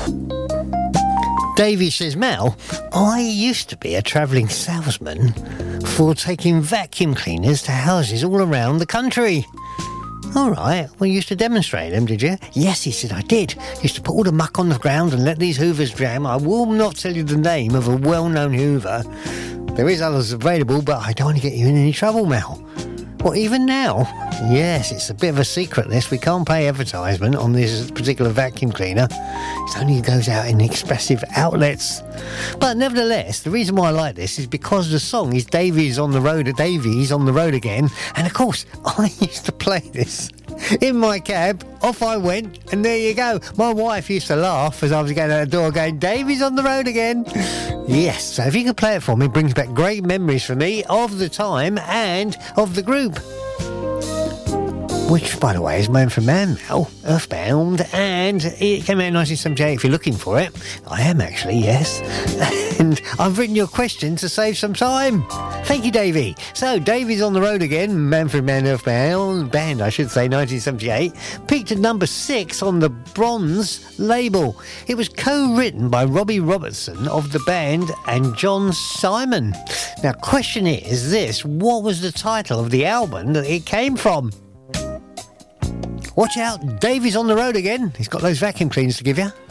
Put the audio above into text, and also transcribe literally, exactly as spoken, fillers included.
Davey says, Mel, I used to be a travelling salesman for taking vacuum cleaners to houses all around the country. All right, well, you used to demonstrate them, did you? Yes, he said, I did. Used to put all the muck on the ground and let these hoovers jam. I will not tell you the name of a well-known hoover. There is others available, but I don't want to get you in any trouble, Mel. What, even now? Yes, it's a bit of a secret, this. We can't pay advertisement on this particular vacuum cleaner. It only goes out in expressive outlets. But nevertheless, the reason why I like this is because the song is Davey's on the road, Davey's on the road again. And of course, I used to play this in my cab. Off I went, and there you go. My wife used to laugh as I was going out the door going, Davey's on the road again. Yes, so if you could play it for me, it brings back great memories for me of the time and of the group. Which, by the way, is Man for Man now, Earthbound, and it came out in nineteen seventy-eight if you're looking for it. I am actually, yes. And I've written your question to save some time. Thank you, Davey. So, Davey's on the road again, Man for Man, Earthbound, band, I should say, nineteen seventy-eight, peaked at number six on the Bronze label. It was co-written by Robbie Robertson of the band and John Simon. Now, question is this, what was the title of the album that it came from? Watch out, Davey's on the road again. He's got those vacuum cleaners to give you.